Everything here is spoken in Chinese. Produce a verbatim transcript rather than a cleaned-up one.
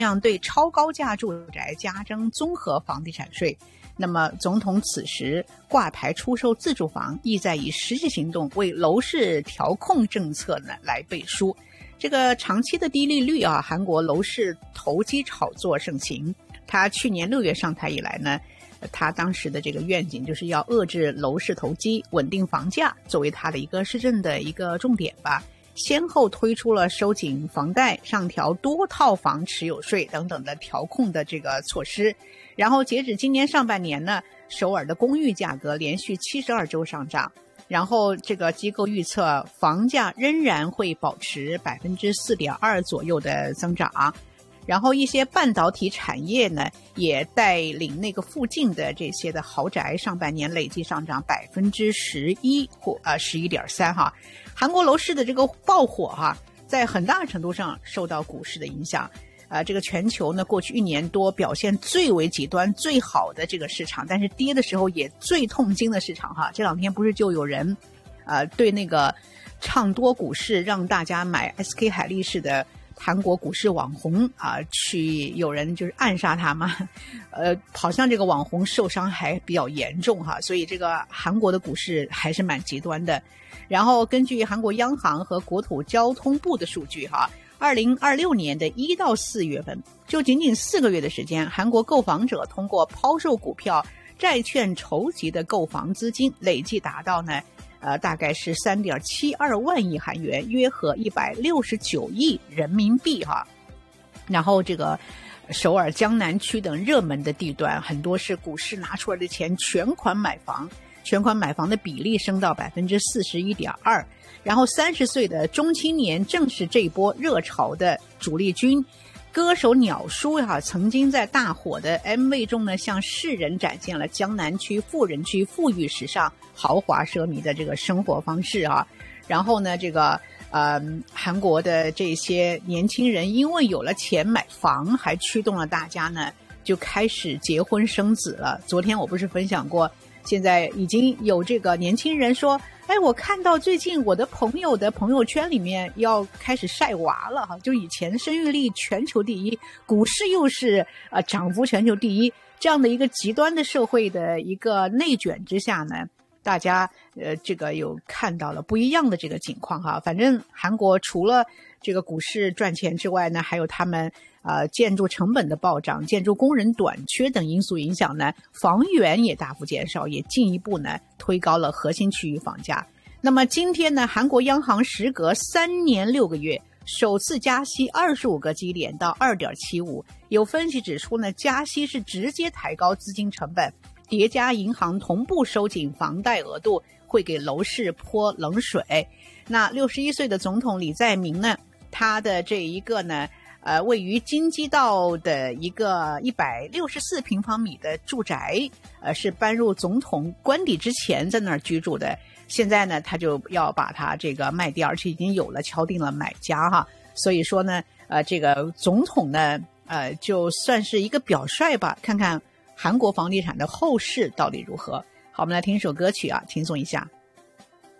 样对超高价住宅加征综合房地产税。那么总统此时挂牌出售自住房，意在以实际行动为楼市调控政策呢来背书。这个长期的低利率啊，韩国楼市投机炒作盛行。他去年六月上台以来呢，他当时的这个愿景就是要遏制楼市投机，稳定房价，作为他的一个施政的一个重点吧。先后推出了收紧房贷、上调多套房持有税等等的调控的这个措施。然后截止今年上半年呢，首尔的公寓价格连续七十二周上涨，然后这个机构预测房价仍然会保持 百分之四点二 左右的增长。然后一些半导体产业呢，也带领那个附近的这些的豪宅上半年累计上涨 百分之十一 或呃 十一点三 哈。韩国楼市的这个爆火哈，在很大程度上受到股市的影响。呃，这个全球呢，过去一年多表现最为极端、最好的这个市场，但是跌的时候也最痛经的市场哈。这两天不是就有人，呃，对那个唱多股市，让大家买 S K 海力士的韩国股市网红啊、呃，去有人就是暗杀他嘛，呃，好像这个网红受伤还比较严重哈，所以这个韩国的股市还是蛮极端的。然后根据韩国央行和国土交通部的数据哈。二零二六年的一到四月份，就仅仅四个月的时间，韩国购房者通过抛售股票、债券筹集的购房资金累计达到呢，呃，大概是 三点七二万亿韩元，约合一百六十九亿人民币哈。然后这个首尔江南区等热门的地段，很多是股市拿出来的钱全款买房，全款买房的比例升到 百分之四十一点二。然后三十岁的中青年正是这一波热潮的主力军。歌手鸟叔哈、啊、曾经在大火的 M V 中呢，向世人展现了江南区富人区富裕时尚豪华奢靡的这个生活方式啊。然后呢，这个呃韩国的这些年轻人因为有了钱买房，还驱动了大家呢就开始结婚生子了。昨天我不是分享过，现在已经有这个年轻人说，哎，我看到最近我的朋友的朋友圈里面要开始晒娃了哈，就以前生育率全球第一，股市又是呃涨幅全球第一，这样的一个极端的社会的一个内卷之下呢，大家呃这个有看到了不一样的这个情况哈。反正韩国除了这个股市赚钱之外呢，还有他们呃建筑成本的暴涨、建筑工人短缺等因素影响呢，房源也大幅减少，也进一步呢推高了核心区域房价。那么今天呢，韩国央行时隔三年六个月首次加息二十五个基点到 二点七五， 有分析指出呢，加息是直接抬高资金成本，叠加银行同步收紧房贷额度，会给楼市泼冷水。那六十一岁的总统李在明呢，他的这一个呢呃，位于京畿道的一个一百六十四平方米的住宅，呃，是搬入总统官邸之前在那儿居住的。现在呢，他就要把它这个卖掉，而且已经有了敲定了买家哈。所以说呢，呃，这个总统呢，呃，就算是一个表率吧，看看韩国房地产的后市到底如何。好，我们来听一首歌曲啊，轻松一下。